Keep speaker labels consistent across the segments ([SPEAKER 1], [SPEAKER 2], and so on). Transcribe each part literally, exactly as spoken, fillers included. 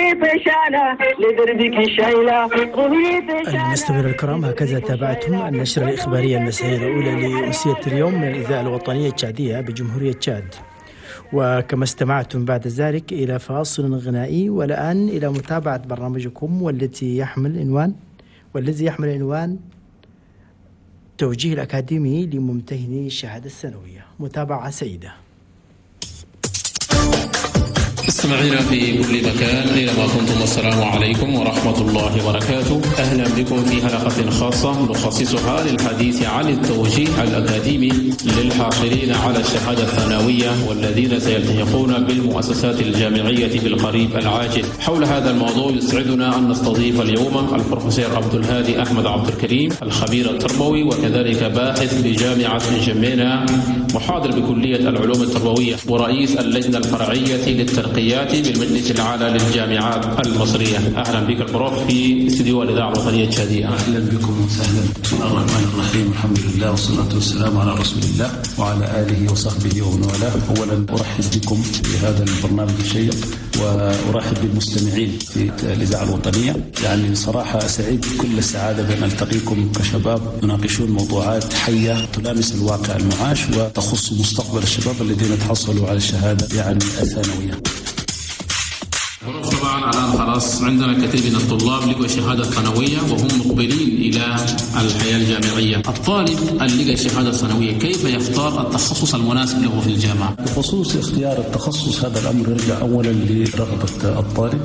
[SPEAKER 1] المستمعين الكرام، هكذا تابعتم النشرة الإخبارية المسائية الأولى لأمسية اليوم من الإذاعة الوطنية التشادية بجمهورية تشاد. وكما استمعتم بعد ذلك إلى فاصل غنائي، والآن إلى متابعة برنامجكم والتي يحمل عنوان والذي يحمل عنوان توجيه الأكاديمي لممتهني الشهادة الثانوية. متابعة سعيدة.
[SPEAKER 2] استمعينا في كل مكان أينما كنتم، السلام عليكم ورحمة الله وبركاته. أهلا بكم في حلقة خاصة نخصصها للحديث عن التوجيه الأكاديمي للحاصلين على الشهادة الثانوية والذين سيلتحقون بالمؤسسات الجامعية بالقريب العاجل. حول هذا الموضوع يسعدنا أن نستضيف اليوم البروفيسور عبد الهادي أحمد عبد الكريم، الخبير التربوي وكذلك باحث بجامعة جمينة، محاضر بكلية العلوم التربوية ورئيس اللجنة الفرعية للترقية بالمجلس العالي للجامعات المصرية. أهلا بك البروف في استديو الإذاعة الوطنية التشادية.
[SPEAKER 3] أهلا بكم وسهلا. بسم الله الرحمن الرحيم، الحمد لله والصلاة والسلام على رسول الله وعلى آله وصحبه ومن والاه. أولا أرحب بكم في هذا البرنامج الشيق، وأرحب بالمستمعين في الإذاعة الوطنية. يعني صراحة سعيد كل السعادة بأن ألتقيكم كشباب يناقشون موضوعات حية تلامس الواقع المعاش وتخص مستقبل الشباب الذين تحصلوا على الشهادة يعني الثانوية.
[SPEAKER 2] طبعا الآن خلاص عندنا كثير من الطلاب لقوا الشهادة الثانوية وهم مقبلين إلى الحياة الجامعية. الطالب اللي لقى الشهادة الثانوية كيف يختار التخصص المناسب له في الجامعة؟
[SPEAKER 3] بخصوص اختيار التخصص، هذا الأمر يرجع أولا لرغبة الطالب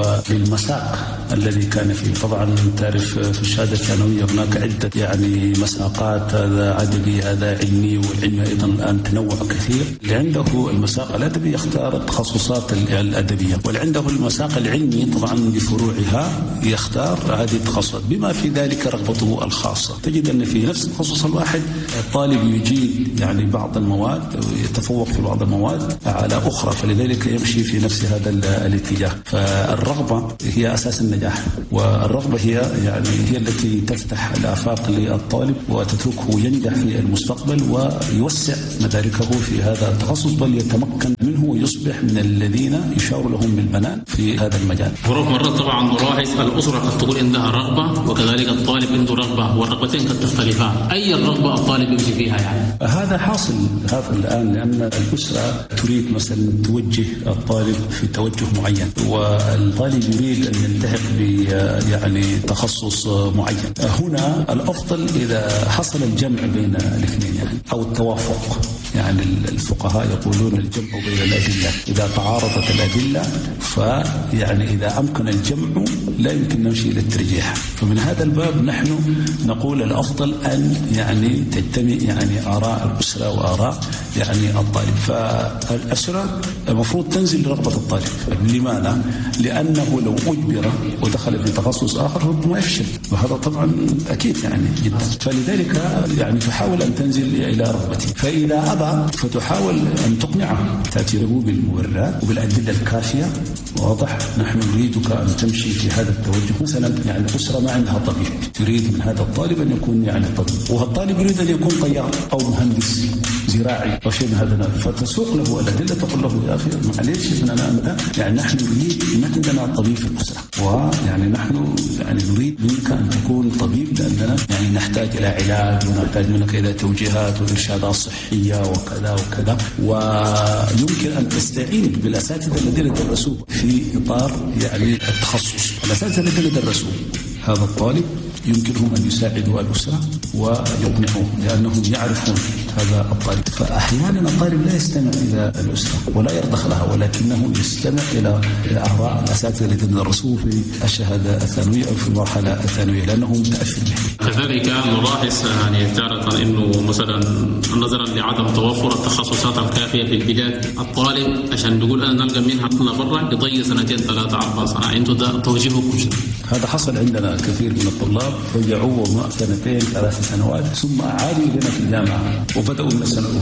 [SPEAKER 3] وللمساق الذي كان فيه. طبعا تعرف في الشهادة الثانوية هناك عدة يعني مساقات، هذا أدبي هذا علمي، والعلم أيضا الآن تنوع كثير. اللي عنده المساق الأدبي يختار التخصصات الأدبية، واللي عنده المساق العلمي طبعا بفروعها يختار هذه التخصصات بما في ذلك رغبته الخاصة. تجد أن في نفس التخصص الواحد الطالب يجيد يعني بعض المواد ويتفوق في بعض المواد على أخرى، فلذلك يمشي في نفس هذا الاتجاه. فالرغبة هي أساس النجاح، والرغبة هي يعني هي التي تفتح الآفاق للطالب وتتركه ينجح في المستقبل ويوسع مداركه في هذا التخصص، بل يتمكن منه ويصبح من الذين يشار لهم بالبنان في هذا المجال.
[SPEAKER 2] ظروف مرات طبعا نلاحظ الأسرة قد تقول عندها رغبة وكذلك الطالب عنده رغبة، والرغبتين قد تختلفان. أي الرغبة الطالب يمشي فيها يعني؟
[SPEAKER 3] هذا حاصل هذا الآن، لأن الأسرة تريد مثلا توجه الطالب في توجه معين، والطالب يريد أن يلتحق ب يعني تخصص معين. هنا الأفضل إذا حصل الجمع بين الاثنين يعني أو التوافق. يعني الفقهاء يقولون الجمع بين الأدلة، إذا تعارضت الأدلة فيعني إذا أمكن الجمع لا يمكن نمشي إلى الترجيح. فمن هذا الباب نحن نقول الأفضل أن يعني تجتمع يعني آراء الأسرة وآراء يعني الطالب. فالأسرة المفروض تنزل لرغبة الطالب. لماذا؟ لأنه لو أجبر ودخل في تخصص آخر ربما يفشل، وهذا طبعا أكيد يعني جدا. فلذلك يعني تحاول أن تنزل إلى رغبته، فإذا أبى فتحاول أن تقنعه، تأتي له بالمبررات وبالأدلة الكافية. واضح؟ نحن نريدك أن تمشي في هذا التوجه. مثلا يعني الأسرة ما عندها طبيب، تريد من هذا الطالب أن يكون يعني طبيب، وهالطالب يريد أن يكون طيار أو مهندس زراعي أو شيء من هذا، فتسوق له الأدلة، تقول له يا أخي معليش إننا أنت يعني نحن نريد ما عندنا طبيب في الأسرة، ويعني نحن يعني نريد منك أن تكون طبيب، لأننا يعني نحتاج إلى علاج ونحتاج منك إلى توجيهات وإرشادات صحية وكذا وكذا. ويمكن أن تستعين بالأساتذة الذين درسوه في إطار يعني التخصص. الأساتذة الذين درسوه هذا الطالب يمكنهم أن يساعدوا الأسرة ويقنعوه، لأنهم يعرفون هذا الطالب. فأحيانا الطالب لا يستمع إلى الأسرة ولا يرضخ لها، ولكنه يستمع إلى آراء الأساتذة الذين درسوه في الشهادة الثانوية أو في المرحلة الثانوية، لأنه متأثر به.
[SPEAKER 2] كذلك نلاحظ يعني تارة أنه مثلا نظرا لعدم توفر التخصصات الكافية في البلاد، الطالب عشان نقول أنا نلقى منها طلنا برا يضيع سنتين ثلاثة أربع سنة. أنتم ده توجيهكم شنو؟
[SPEAKER 3] هذا حصل عندنا كثير من الطلاب رجعوا سنتين ثلاث سنوات ثم عادوا إلينا في الجامعة وبدأوا من السنة الأولى.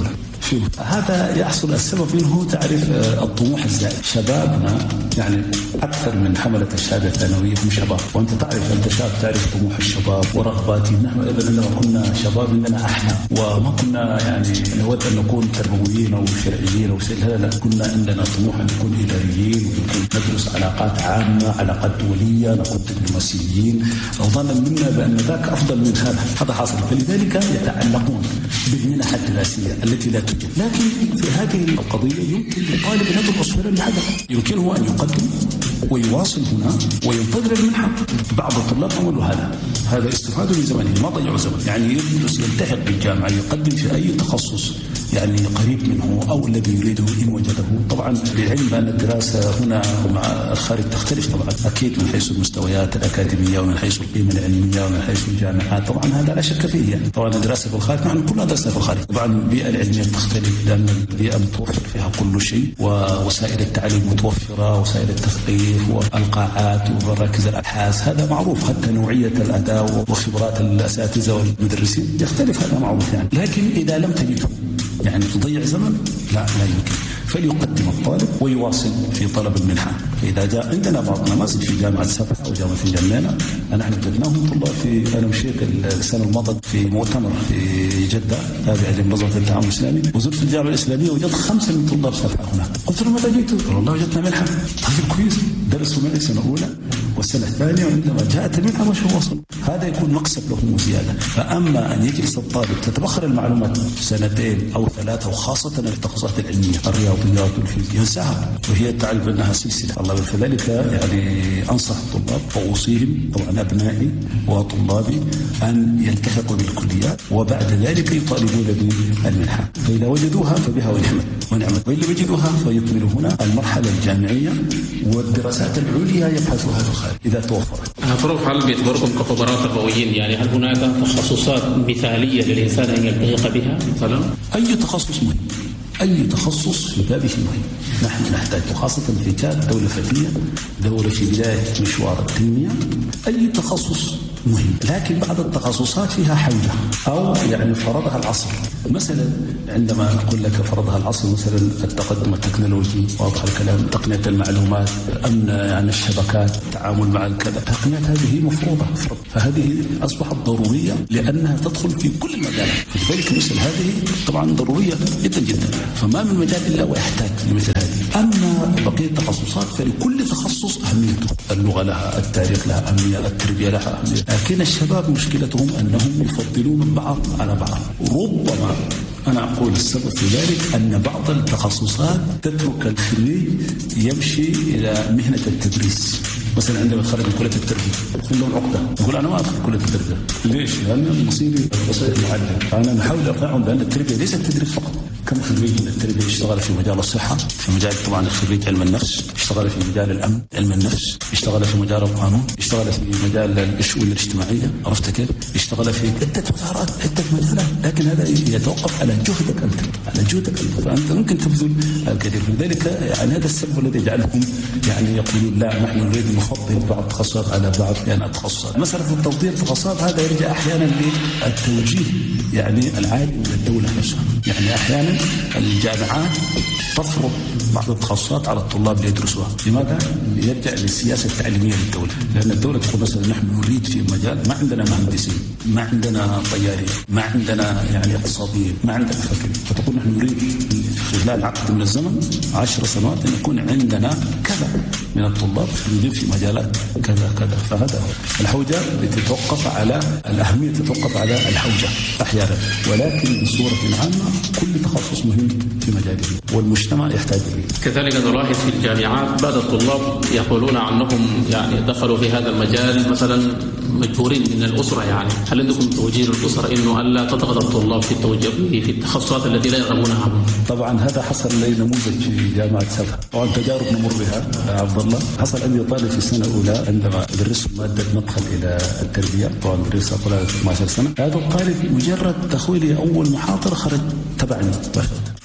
[SPEAKER 3] فيه. هذا يحصل السبب منه تعرف الطموح الزائد. شبابنا يعني أكثر من حملة الشهادة الثانوية هم شباب، وأنت تعرف أنت شاب تعرف طموح الشباب ورغباتي. نحن أيضا عندما كنا شباب عندنا أحلام وما كنا يعني نود أن نكون تربويين أو شرعيين أو شيء، لا كنا عندنا طموح أن نكون إداريين ونكون ندرس علاقات عامة، علاقات دولية، نكون دبلوماسيين، وظنا منا بأن ذاك أفضل من هذا. هذا حاصل، فلذلك يتعلقون بالمنح الدراسية التي لا توجد. لكن في هذه القضية يمكن للطالب أن يدرس فعلا بهدف، يمكنه أن يقدم ويواصل هنا وينتظر المنحة. بعض الطلاب عملوا هذا، هذا استفادوا من زمنه ما ضيعوا زمن، يعني يدرس يلتحق بالجامعة يقدم في أي تخصص يعني قريب منه أو الذي يريده إن وجده. طبعا للعلم بأن الدراسة هنا مع الخارج تختلف طبعا أكيد من حيث المستويات الأكاديمية ومن حيث القيمة العلمية ومن حيث الجامعات، طبعا هذا لا شك فيه. يعني طبعا الدراسة في الخارج نحن كلنا درسنا في الخارج، طبعا البيئة العلمية تختلف لأن البيئة متوفر فيها كل شيء ووسائل التعليم متوفرة، وسائل التثقيف والقاعات ومراكز الأبحاث، هذا معروف. حتى نوعية الأداء وخبرات الأساتذة والمدرسين يختلف، هذا معروف يعني. لكن إذا لم تجده يعني تضيع زمن لا لا يمكن، فليقدم الطالب ويواصل في طلب المنحة. فإذا جاء عندنا بعض نماذج في جامعة سبحة أو جامعة الجنينة، نحن وجدناهم طلاب في أنا وشيخ السنة الماضية في مؤتمر في جدة تابع لمنظمة التعاون الإسلامي، وزرت الجامعة الإسلامية وجدت خمسة من طلاب سبحة هناك. قلت له ماذا جئتوا؟ قالوا والله وجدنا منحة. طيب كويس، درسوا معي سنة أولى والسنة الثانية، وعندما جاءت المنحة ما شو وصل. هذا يكون مكسب لهم وزيادة. فأما أن يجلس الطالب تتبخر المعلومات سنتين أو ثلاثة، وخاصة التخصصات العلمية الرياضيات والفيزياء ينساها، وهي تعرف أنها سلسلة الله. فذلك يعني أنصح الطلاب وأوصيهم طبعا أبنائي وطلابي أن يلتحقوا بالكليات وبعد ذلك يطالبون بالمنحة، فإذا وجدوها فبها ونعمت ونعمت، وإن لم يجدوها فيكملوا هنا المرحلة الجامعية والدراسات العليا يبحثوها في الخارج إذا توفرت.
[SPEAKER 2] فروق هل بيعتبركم كخبراء تربويين يعني هل هناك تخصصات مثالية للإنسان أن يلتحق بها مثلا؟
[SPEAKER 3] أي تخصص مهم، أي تخصص في بابه مهم. نحن نحتاج خاصة في تشاد دولة فتية، دولة في بداية مشوار التنمية، أي تخصص مهم. لكن بعض التخصصات فيها حوجة أو يعني فرضها العصر. مثلا عندما أقول لك فرضها العصر مثلا التقدم التكنولوجي، واضح الكلام، تقنية المعلومات، أمن يعني الشبكات، التعامل مع الكذا، التقنيات هذه مفروضة، فهذه أصبحت ضرورية لأنها تدخل في كل المجالات. فلذلك مثل هذه طبعا ضرورية جدا جدا، فما من مجال إلا ويحتاج لمثل هذه. أما بقية التخصصات فلكل تخصص أهميته، اللغة لها، التاريخ لها أهمية، التربية لها أهمية. لكن الشباب مشكلتهم أنهم يفضلون بعض على بعض. ربما أنا أقول السبب في ذلك أن بعض التخصصات تترك الخريج يمشي إلى مهنة التدريس. مثلا عندما يتخرج من كلية التربية يقول لهم عقدة، يقول أنا ما أدخل كلية التربية. ليش؟ لأن مصيري بصير معلم. أنا نحاول أقنعهم بأن التربية ليست تدريس فقط. كم خريج من التربية اشتغل في مجال الصحة، في مجال طبعا الخريج علم النفس، اشتغل في مجال الأمن علم النفس، اشتغل في مجال القانون، اشتغل في مجال الشؤون الاجتماعية، عرفت كيف؟ اشتغل في عدة وزارات، عدة مجالات، لكن هذا يتوقف على جهدك أنت، على جهدك أنت، فأنت ممكن تبذل الكثير. لذلك يعني هذا السبب الذي يجعلهم يعني يقولون لا نحن نريد نفضل بعض التخصصات على بعض يعني التخصصات. مسألة التفضيل التخصصات هذا يرجع أحيانا للتوجيه يعني العالي من الدولة نفسها. يعني أحيانا الجامعات تفرض بعض التخصصات على الطلاب ليدرسوها. لماذا؟ يرجع للسياسة التعليمية للدولة، لأن الدولة تقول مثلا نحن نريد في مجال ما عندنا مهندسين، ما عندنا طيارين، ما عندنا يعني اقتصاديين، ما عندنا فكر، فتقول نحن نريد خلال عقد من الزمن عشر سنوات أن يكون عندنا كذا من الطلاب يجيب في مجالات كذا كذا. فهذا هو الحوجة تتوقف على الأهمية، تتوقف على الحوجة أحيانا، ولكن بصورة عامة كل تخصص مهم في مجاله والمجتمع يحتاج إليه.
[SPEAKER 2] كذلك نلاحظ في الجامعات بعض الطلاب يقولون عنهم يعني دخلوا في هذا المجال مثلا مجبورين من الأسرة. يعني هل عندكم توجيه للأسرة إنه ألا تضغط الطلاب في التوجيه في التخصصات التي لا يرغبونها؟
[SPEAKER 3] طبعا هذا حصل لي نموذج في جامعة سبحة، طبعا تجارب نمر بها عبد الله. حصل عندي طالب في سنة أولى عندما درس مادة مدخل إلى التربية، طبعا درسها طلع اثنتي عشرة سنة. هذا الطالب مجرد تخويلي أول محاضرة خرج تبعني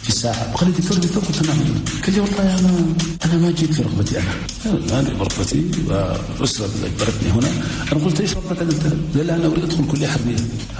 [SPEAKER 3] في الساعة. وقال لي دكتور دكتور قلت نعم. قال لي والله أنا أنا ما جيت في رغبتي أنا أنا برغبتي والأسرة أجبرتني هنا. أنا قلت إيش رغبتك أنت؟ قال لي أنا أريد أدخل كلية حربية.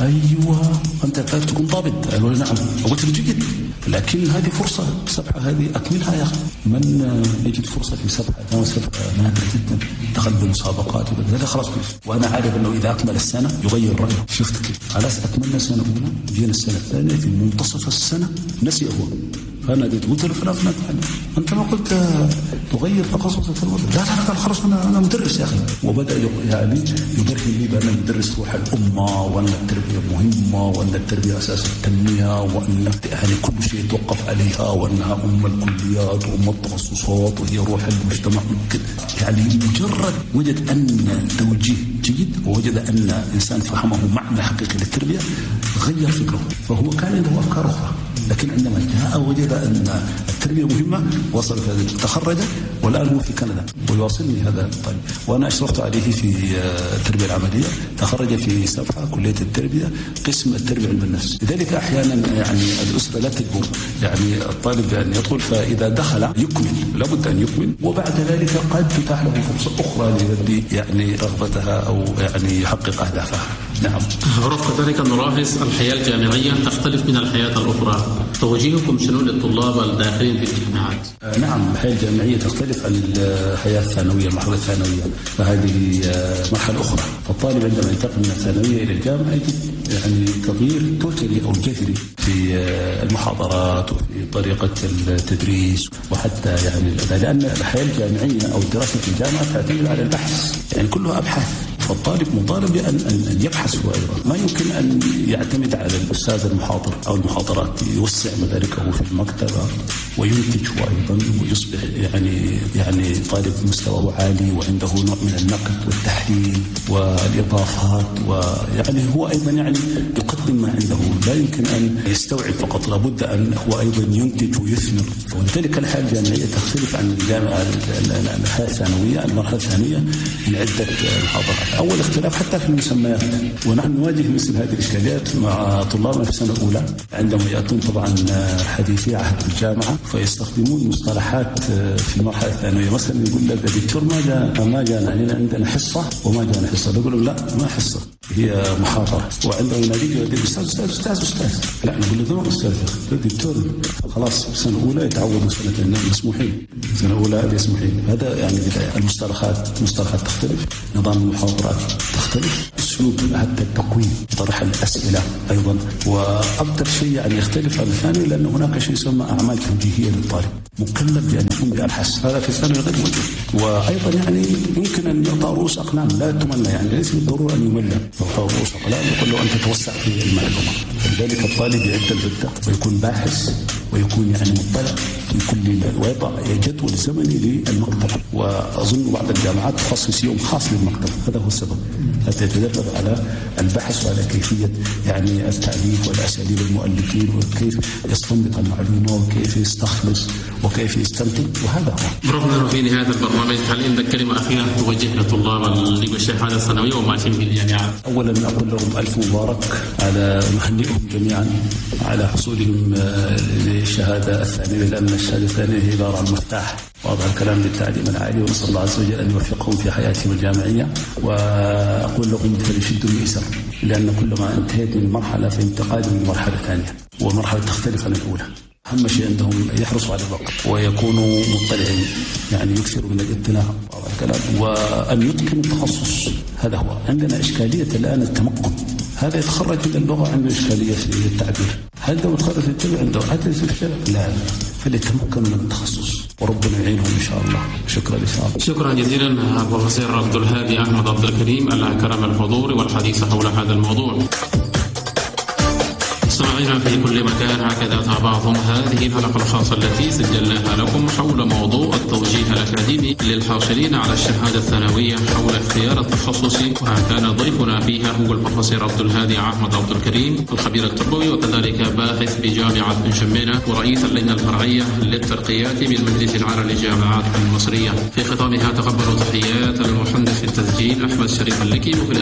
[SPEAKER 3] أيوة أنت تكون ضابط؟ قال لي نعم. قلت له جيد لكن هذه فرصة سبعة هذه أكملها يا أخي. من يجد فرصة في سبعة أنا سبعة نادرة جدا دخل بمسابقات وكذا خلاص. وأنا عارف أنه إذا أكمل السنة يغير رأيه. شفت كيف؟ خلاص أكملنا السنة الأولى جينا السنة الثانية في منتصف السنة نسي هو. فأنا قلت له فلان فلان أنت ما قلت تغير تخصصك في الوظيفة؟ لا لا لا خلاص أنا أنا مدرس يا أخي. وبدأ يعني يبرهن لي بأن المدرس روح الأمة وأن التربية مهمة وأن التربية أساس التنمية وأن يعني كل شيء يتوقف عليها وأنها أم الكليات وأم التخصصات وهي روح المجتمع. يعني مجرد وجد أن توجيه جيد ووجد أن إنسان فهمه معنى حقيقي للتربية غير فكره. فهو كان عنده أفكار أخرى لكن عندما جاء وجد أن التربية مهمة وصل في هذا تخرج والآن هو في كندا ويواصلني هذا الطالب. وأنا أشرفت عليه في التربية العملية. تخرج في سبعة كلية التربية قسم التربية علم النفس. لذلك أحيانا يعني الأسرة لا تجبر يعني الطالب بأن يدخل فإذا دخل يكمل لابد أن يكمل وبعد ذلك قد تتاح له فرصة أخرى ليؤدي يعني رغبتها أو يعني يحقق أهدافها. نعم.
[SPEAKER 2] عرف كذلك نلاحظ الحياة الجامعية تختلف من الحياة الأخرى. توجيهكم شنو للطلاب الداخلين في الجامعات؟
[SPEAKER 3] آه نعم الحياة الجامعية تختلف عن الحياة الثانوية المرحلة الثانوية. فهذه آه مرحلة أخرى. فالطالب عندما ينتقل من الثانوية إلى الجامعة يجد يعني تغيير توتالي أو جذري في آه المحاضرات وفي طريقة التدريس وحتى يعني لأن الحياة الجامعية أو الدراسة في الجامعة تعتمد على البحث يعني كلها أبحاث. فالطالب مطالب بأن أن يبحث هو أيضا. ما يمكن أن يعتمد على الأستاذ المحاضر أو المحاضرات. يوسع مداركه في المكتبة وينتج هو أيضا ويصبح يعني يعني طالب مستواه عالي وعنده نوع من النقد والتحليل والإضافات ويعني هو أيضا يعني يقدم ما عنده. لا يمكن أن يستوعب فقط لابد أن هو أيضا ينتج ويثمر. ولذلك الحياة الجامعية تختلف عن الجامعة الحياة الثانوية المرحلة الثانوية من عدة محاضرات. أول اختلاف حتى في المسميات ونحن نواجه مثل هذه الإشكاليات مع طلابنا في السنة الأولى عندما يأتون طبعا حديثي عهد الجامعة فيستخدمون مصطلحات في المرحلة الثانوية. مثلا يقول لك الدكتور ما جاء ما جاء عندنا حصة وما جاء حصة. بيقولوا لا ما حصة هي محاضرة. وعندما يناديك يقول أستاذ أستاذ أستاذ أستاذ لا نقول له ذو أستاذ الدكتور. خلاص السنة الأولى يتعودوا سنة مسموحين السنة الأولى مسموحين. هذا يعني بداية. المصطلحات مصطلحات تختلف. نظام المحاضرات تختلف. أسلوب حتى التقويم طرح الأسئلة أيضا. وأكثر شيء يعني يختلف عن الثاني لأن هناك شيء يسمى أعمال توجيهية للطالب مكلف بأن يقوم بأبحاث. هذا في الثانوي غير موجود. وأيضا يعني يمكن أن يعطى رؤوس أقلام لا تمنى يعني ليس بالضرورة أن يملى. يعطى رؤوس أقلام يقول له أنت توسع في المعلومة. فلذلك الطالب يعد العدة ويكون باحث ويكون يعني مطلع في كل ويضع جدول زمني للمكتبة. وأظن بعض الجامعات تخصص يوم خاص للمكتبة. هذا هو السبب. حتى يتدرب على البحث وعلى كيفية يعني التعليف والأساليب المؤلفين وكيف يستنبط المعلومة وكيف يستخلص وكيف يستنتج. وهذا هو.
[SPEAKER 2] رغم في نهاية البرنامج هل عندك كلمة أخيرة توجه للطلاب اللي بالشهادة الثانوية وماشيين في الجامعات؟
[SPEAKER 3] أولا أقول لهم ألف مبارك على نهنئهم جميعا على حصولهم للشهادة الثانوية لأن الشهادة الثانوية هي عبارة عن مفتاح واضع الكلام للتعليم العالي. ونسأل الله عز وجل أن يوفقهم في حياتهم الجامعية. وأقول لهم فليشدوا المئزر لأن كلما انتهيت من مرحلة فانتقال من مرحلة ثانية ومرحلة تختلف عن الأولى. أهم شيء عندهم يحرصوا على الوقت ويكونوا مطلعين يعني يكثروا من الاطلاع واضع الكلام وأن يتقنوا التخصص. هذا هو. عندنا إشكالية الآن التمكن. هذا يتخرج من اللغة عنده إشكالية في التعبير. هل ده متخرج في التبع عنده حدث في الشارع؟ لا فليتمكن من التخصص وربنا يعينهم إن شاء الله. شكرا إن شاء الله.
[SPEAKER 2] شكرا جزيلا بروفيسور عبد الهادي أحمد عبد الكريم على كرم الحضور والحديث حول هذا الموضوع. مستمعينا في كل مكان هكذا تابعتم هذه الحلقة الخاصة التي سجلناها لكم حول موضوع التوجيه الأكاديمي للحاصلين على الشهادة الثانوية حول اختيار التخصص. وكان ضيفنا فيها هو البروفيسور عبد الهادي أحمد عبد الكريم الخبير التربوي وكذلك باحث بجامعة جمينة ورئيس اللجنة الفرعية للترقيات بالمجلس العام للجامعات المصرية. في ختامها تقبلوا تحيات المهندس التسجيل أحمد شريف اللكي وفي